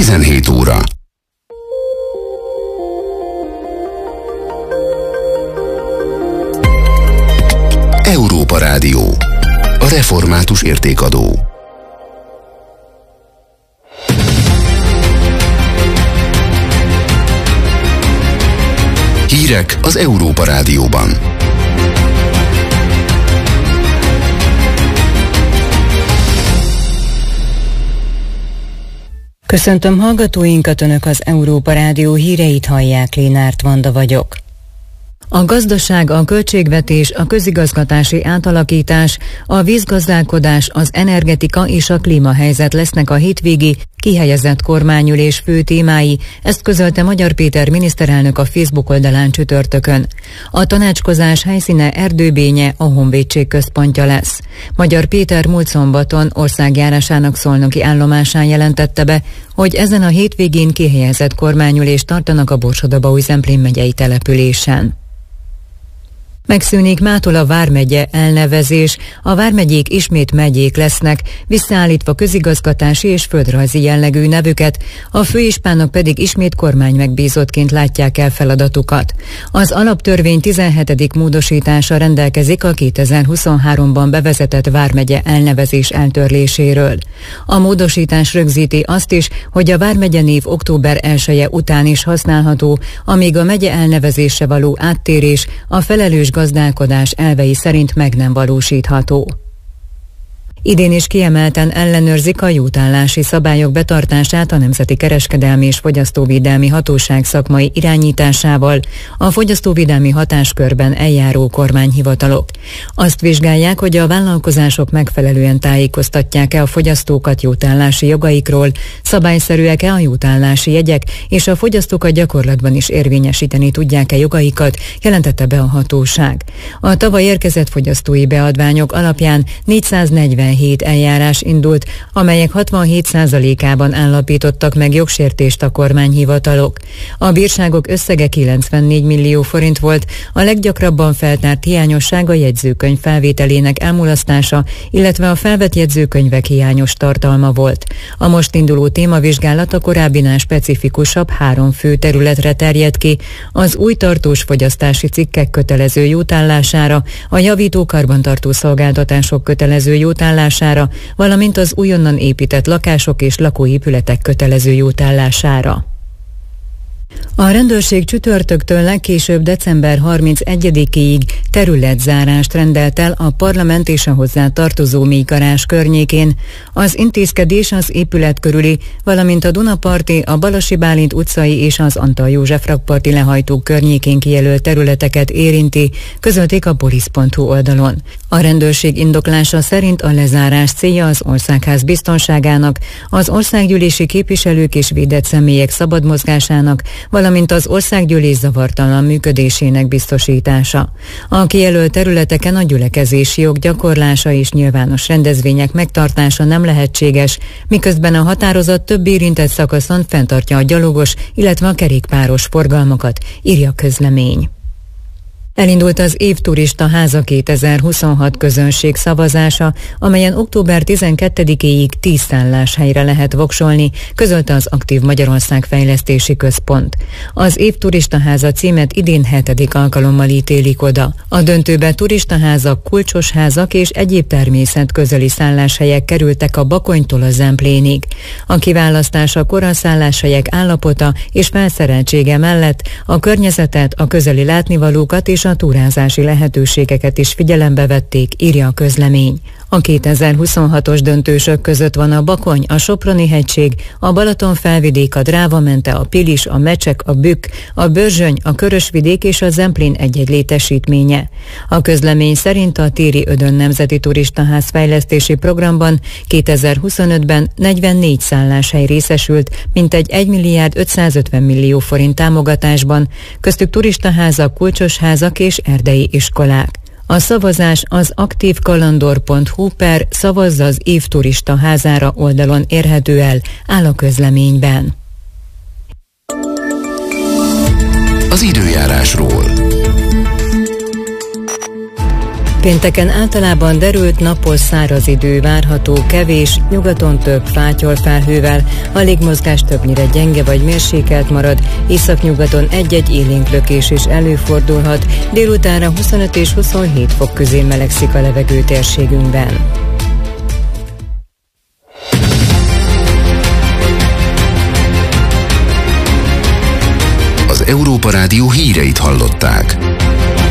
17 óra. Európa Rádió. A református értékadó. Hírek az Európa Rádióban. Köszöntöm hallgatóinkat, Önök az Európa Rádió híreit hallják, Lénárt Vanda vagyok. A gazdaság, a költségvetés, a közigazgatási átalakítás, a vízgazdálkodás, az energetika és a klímahelyzet lesznek a hétvégi kihelyezett kormányülés fő témái, ezt közölte Magyar Péter miniszterelnök a Facebook oldalán csütörtökön. A tanácskozás helyszíne Erdőbénye, a Honvédség központja lesz. Magyar Péter múlt szombaton országjárásának szolnoki állomásán jelentette be, hogy ezen a hétvégén kihelyezett kormányülést tartanak a Borsod-Abaúj-Zemplén megyei településen. Megszűnik mától a vármegye elnevezés, a vármegyék ismét megyék lesznek, visszaállítva közigazgatási és földrajzi jellegű nevüket, a főispánok pedig ismét kormánymegbízottként látják el feladatukat. Az alaptörvény 17. módosítása rendelkezik a 2023-ban bevezetett vármegye elnevezés eltörléséről. A módosítás rögzíti azt is, hogy a vármegye név október 1-e után is használható, amíg a megye elnevezésre való áttérés a felelős gazdálkodás elvei szerint meg nem valósítható. Idén is kiemelten ellenőrzik a jótállási szabályok betartását a Nemzeti Kereskedelmi és Fogyasztóvédelmi Hatóság szakmai irányításával, a fogyasztóvédelmi hatáskörben eljáró kormányhivatalok. Azt vizsgálják, hogy a vállalkozások megfelelően tájékoztatják-e a fogyasztókat jótállási jogaikról, szabályszerűek-e a jótállási jegyek, és a fogyasztók a gyakorlatban is érvényesíteni tudják-e jogaikat, jelentette be a hatóság. A tavaly érkezett fogyasztói beadványok alapján 447 eljárás indult, amelyek 67%-ában állapítottak meg jogsértést a kormányhivatalok. A bírságok összege 94 millió forint volt, a leggyakrabban feltárt hiányosság a jegyzőkönyv felvételének elmulasztása, illetve a felvett jegyzőkönyvek hiányos tartalma volt. A most induló témavizsgálat a korábbinál specifikusabb 3 fő területre terjed ki: az új tartós fogyasztási cikkek kötelező jótállására, a javító karbantartó szolgáltatások kötelező jótállására, valamint az újonnan épített lakások és lakóépületek kötelező jótállására. A rendőrség csütörtöktől legkésőbb december 31-ig területzárást rendelt el a Parlament és a hozzá tartozó mélygarázs környékén. Az intézkedés az épület körüli, valamint a Dunaparti, a Balasi Bálint utcai és az Antal József rakparti lehajtók környékén kijelölt területeket érinti, közölték a polisz.hu oldalon. A rendőrség indoklása szerint a lezárás célja az országház biztonságának, az országgyűlési képviselők és védett személyek szabad mozgásának, valamint az országgyűlés zavartalan működésének biztosítása. A kijelölt területeken a gyülekezési jog gyakorlása és nyilvános rendezvények megtartása nem lehetséges, miközben a határozat több érintett szakaszon fenntartja a gyalogos, illetve a kerékpáros forgalmakat, írja közlemény. Elindult az Év Turista Háza 2026 közönség szavazása, amelyen október 12-éig 10 szálláshelyre lehet voksolni, közölte az Aktív Magyarország Fejlesztési Központ. Az Év Turista Háza címet idén 7. alkalommal ítélik oda. A döntőbe turistaházak, kulcsos házak és egyéb természetközeli szálláshelyek kerültek a Bakonytól a Zemplénig. A kiválasztásakor a szálláshelyek állapota és felszereltsége mellett a környezetet, a közeli látnivalókat és a túrázási lehetőségeket is figyelembe vették, írja a közlemény. A 2026-os döntősök között van a Bakony, a Soproni-hegység, a Balaton-felvidék, a Dráva-mente, a Pilis, a Mecsek, a Bükk, a Börzsöny, a Körösvidék és a Zemplén egy-egy létesítménye. A közlemény szerint a Téri Ödön Nemzeti Turistaház fejlesztési programban 2025-ben 44 szálláshely részesült, mintegy 1 milliárd 550 millió forint támogatásban, köztük turistaházak, kulcsos házak és erdei iskolák. A szavazás az aktívkalandor.hu/szavazza az év turista házára oldalon érhető el, áll a közleményben. Az időjárásról. Pénteken általában derült napos száraz idő várható, kevés, nyugaton több fátyolfelhővel, a légmozgás többnyire gyenge vagy mérsékelt marad, északnyugaton egy-egy élénk lökés is előfordulhat, délutánra 25 és 27 fok közé melegszik a levegő térségünkben. Az Európa Rádió híreit hallották.